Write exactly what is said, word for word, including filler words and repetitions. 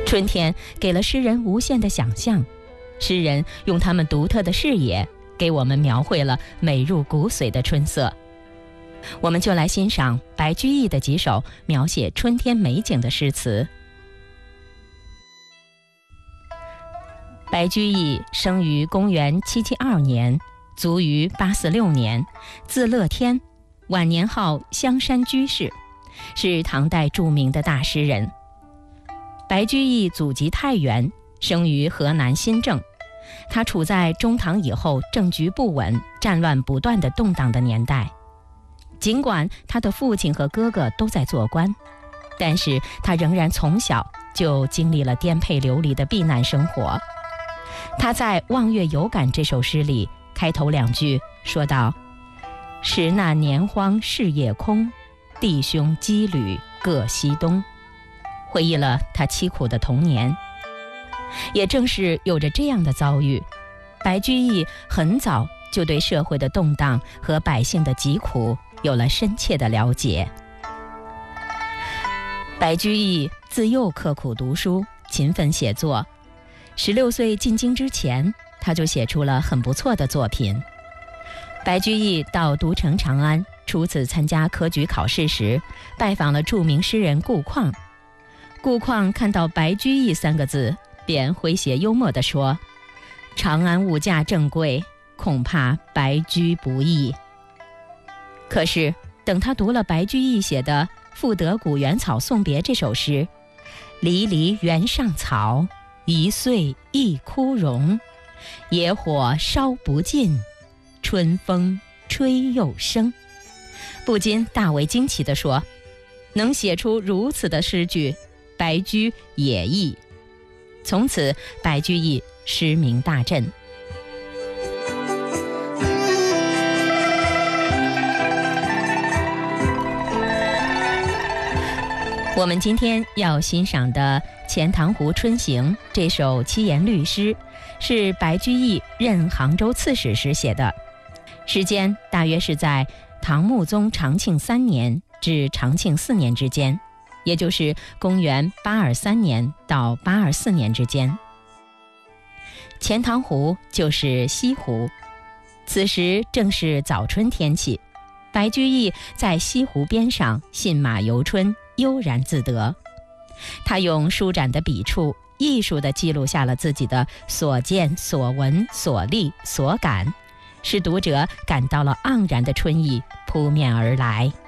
春天给了诗人无限的想象，诗人用他们独特的视野给我们描绘了美入骨髓的春色。我们就来欣赏白居易的几首描写春天美景的诗词。白居易生于公元七七二年，卒于八四六年，字乐天，晚年号香山居士，是唐代著名的大诗人。白居易祖籍太原，生于河南新郑。他处在中唐以后政局不稳、战乱不断的动荡的年代。尽管他的父亲和哥哥都在做官，但是他仍然从小就经历了颠沛流离的避难生活。他在《望月有感》这首诗里开头两句说道：时那年荒事业空，弟兄羁旅各西东，回忆了他凄苦的童年。也正是有着这样的遭遇，白居易很早就对社会的动荡和百姓的疾苦有了深切的了解。白居易自幼刻苦读书，勤奋写作。十六岁进京之前，他就写出了很不错的作品。白居易到都城长安，初次参加科举考试时，拜访了著名诗人顾况。顾况看到白居易三个字，便诙谐幽默地说：长安物价正贵，恐怕白居不易。可是等他读了白居易写的《赋得古原草送别》这首诗，离离原上草，一岁一枯荣，野火烧不尽，春风吹又生，不禁大为惊奇地说：能写出如此的诗句，白居也易。从此白居易诗名大振。我们今天要欣赏的《钱塘湖春行》这首七言律诗，是白居易任杭州刺史时写的，时间大约是在唐穆宗长庆三年至长庆四年之间，也就是公元八二三年到八二四年之间。钱塘湖就是西湖，此时正是早春天气，白居易在西湖边上信马游春，悠然自得。他用舒展的笔触，艺术地记录下了自己的所见所闻所历所感，使读者感到了盎然的春意扑面而来。